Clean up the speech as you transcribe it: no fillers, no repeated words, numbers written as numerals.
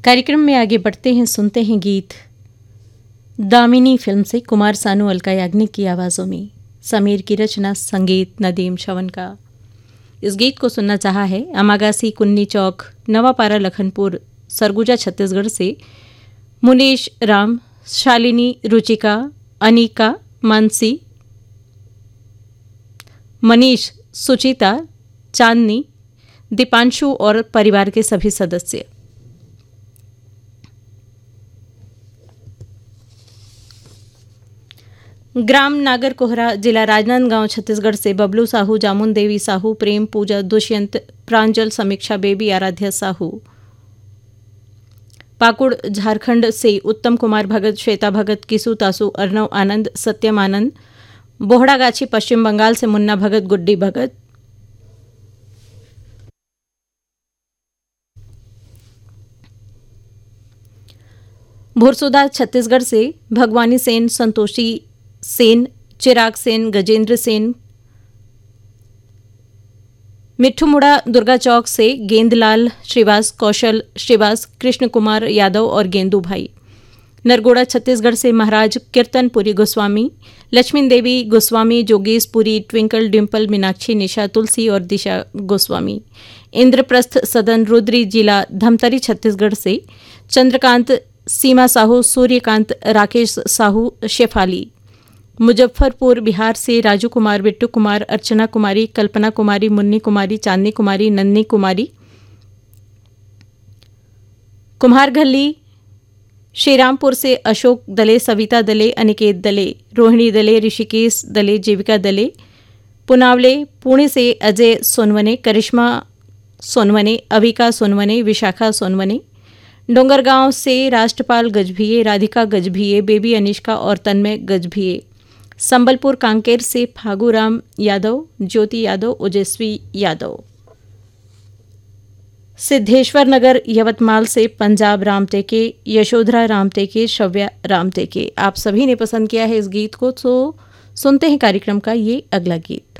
कार्यक्रम में आगे बढ़ते हैं, सुनते हैं गीत दामिनी फिल्म से कुमार सानू अलका याग्निक की आवाज़ों में, समीर की रचना, संगीत नदीम शवन का। इस गीत को सुनना चाहा है अमागासी कुन्नी चौक, नवापारा, लखनपुर, सरगुजा, छत्तीसगढ़ से मुनीश राम, शालिनी, रुचिका, अनिका, मानसी, मनीष, सुचिता, चांदनी, दीपांशु और परिवार के सभी सदस्य। ग्राम नागर कोहरा, जिला राजनांदगांव, छत्तीसगढ़ से बबलू साहू, जामुन देवी साहू, प्रेम, पूजा, दुष्यंत, प्रांजल, समीक्षा, बेबी, आराध्या साहू। पाकुड़, झारखंड से उत्तम कुमार भगत, श्वेता भगत, किसु तासु, अर्नव आनंद, सत्यम आनंद। बोहड़ागाछी, पश्चिम बंगाल से मुन्ना भगत, गुड्डी भगत। भुरसुदा, छत्तीसगढ़ से भगवानी सेन, संतोषी सेन, चिराग सेन, गजेंद्र सेन। मिठ्ठूमुड़ा, दुर्गा चौक से गेंदलाल श्रीवास, कौशल श्रीवास, कृष्ण कुमार यादव और गेंदू भाई। नरगोड़ा, छत्तीसगढ़ से महाराज कीर्तनपुरी गोस्वामी, लक्ष्मी देवी गोस्वामी, जोगेशपुरी, ट्विंकल, डिम्पल, मीनाक्षी, निशा, तुलसी और दिशा गोस्वामी। इंद्रप्रस्थ सदन, रुद्री, जिला धमतरी, छत्तीसगढ़ से चंद्रकांत, सीमा साहू, सूर्यकांत, राकेश साहू, शेफाली। मुजफ्फरपुर, बिहार से राजू कुमार, बिट्टू कुमार, अर्चना कुमारी, कल्पना कुमारी, मुन्नी कुमारी, चांदनी कुमारी, नन्नी कुमारी। कुम्हारगल्ली, श्रीरामपुर से अशोक दले, सविता दले, अनिकेत दले, रोहिणी दले, ऋषिकेश दले, जीविका दले। पुनावले, पुणे से अजय सोनवने, करिश्मा सोनवने, अविका सोनवने, विशाखा सोनवने। डोंगरगांव से राष्ट्रपाल गजभिये, राधिका गजभिये, बेबी अनिष्का और तन्मय गजभिये। संबलपुर कांकेर से फागूराम यादव, ज्योति यादव, ओजस्वी यादव। सिद्धेश्वर नगर, यवतमाल से पंजाब रामटेके, यशोधरा रामटेके, शव्या रामटेके। आप सभी ने पसंद किया है इस गीत को, तो सुनते हैं कार्यक्रम का ये अगला गीत।